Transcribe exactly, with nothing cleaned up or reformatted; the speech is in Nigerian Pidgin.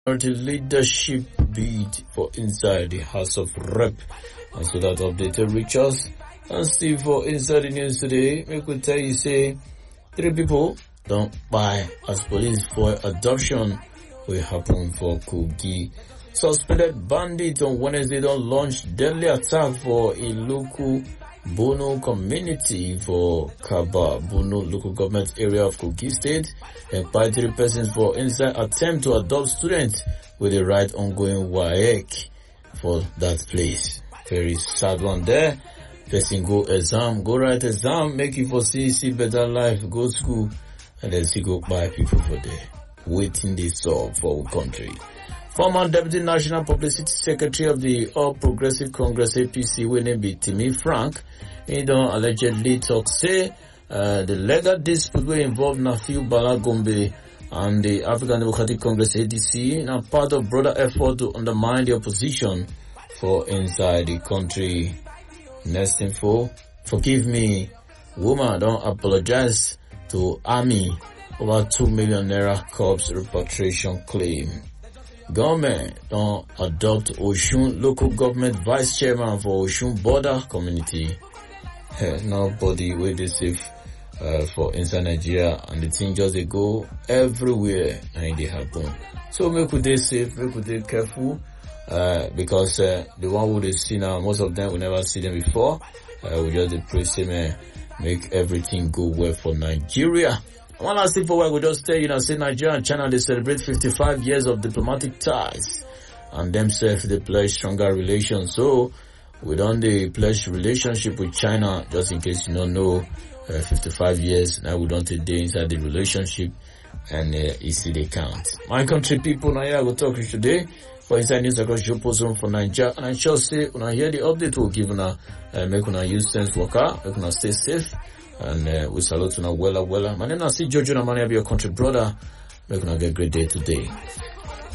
the leadership bid for inside the House of Rep. And so that update reach us. And still for inside the news today, we could tell you say three people don't buy as police for adoption will happen for Kogi. Suspended bandits on Wednesday don't launch deadly attack for a local Bono community for Kaba, Bono local government area of Kogi State, and by three persons for inside attempt to adopt students with the right ongoing W A E C for that place. Very sad one there. Person go exam, go write exam, make you for see, see better life, go school, and then see go buy people for there. Waiting they solve for our country. Former Deputy National Publicity Secretary of the All Progressive Congress A P C, when be Timmy Frank, he don't allegedly talk say uh, the legal dispute will involve Nafiu Bala Gombe and the African Democratic Congress A D C, now part of broader effort to undermine the opposition for inside the country. Next info, forgive me, woman don't apologize to army over two million naira corpse repatriation claim. Government don't adopt Oshun local government vice chairman for Oshun border community. Nobody will they safe uh, for inside Nigeria, and the thing just they go everywhere and they happen. So make they safe, make they careful, uh, because uh, the one who they see now, most of them we never see them before. Uh, we just pray say make everything go well for Nigeria. One last thing for what we just tell you now, say Nigeria and China, they celebrate fifty-five years of diplomatic ties, and themselves they pledge stronger relations. So we don't they pledge relationship with China, just in case you don't know, uh, fifty-five years, now we don't take day inside the relationship, and uh, you see they count. My country people, now here I will talk to you today for inside news across your post for Nigeria, and I shall say, when I hear the update, we'll give you uh, make una use sense worker, make una stay safe. And uh, we salute you now, wella, wella. My name is Jojo Namani, I be your country brother. We're gonna get a great day today.